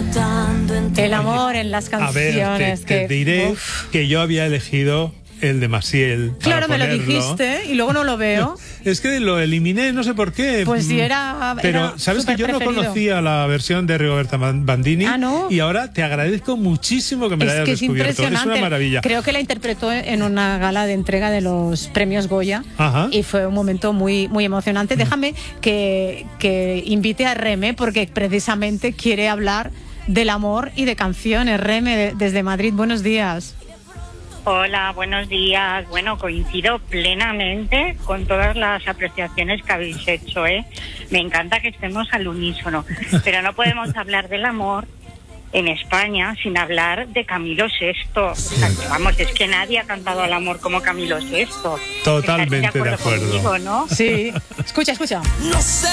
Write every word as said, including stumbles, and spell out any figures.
El amor en las canciones. A ver, te, te que, diré uf. que yo había elegido el de Maciel. Claro, me lo ponerlo. dijiste y luego no lo veo. Es que lo eliminé, no sé por qué. Pues sí, era. Pero era sabes que yo no superpreferido. conocía la versión de Rigoberta Bandini. Ah, ¿no? Y ahora te agradezco muchísimo que me Es la hayas que es descubierto. impresionante. Es una maravilla. Creo que la interpretó en una gala de entrega de los premios Goya. Ajá. Y fue un momento muy, muy emocionante. Déjame que, que invite a Reme, porque precisamente quiere hablar del amor y de canciones. Reme, de, desde Madrid, buenos días. Hola, buenos días. Bueno, coincido plenamente con todas las apreciaciones que habéis hecho, ¿eh? Me encanta que estemos al unísono, pero no podemos hablar del amor en España sin hablar de Camilo sexto. O sea, que, vamos, es que nadie ha cantado al amor como Camilo sexto. Totalmente ¿Estaréis de acuerdo. Conmigo, ¿no? Sí. Escucha, escucha. No sé